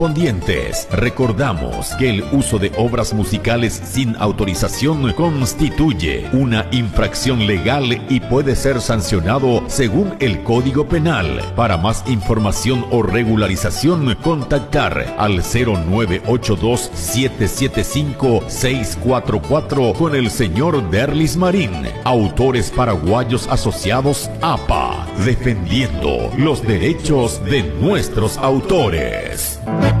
Recordamos que el uso de obras musicales sin autorización constituye una infracción legal y puede ser sancionado según el Código Penal. Para más información o regularización, contactar al 0982-775-644 con el señor Derlis Marín. Autores Paraguayos Asociados APA, defendiendo los derechos de nuestros autores.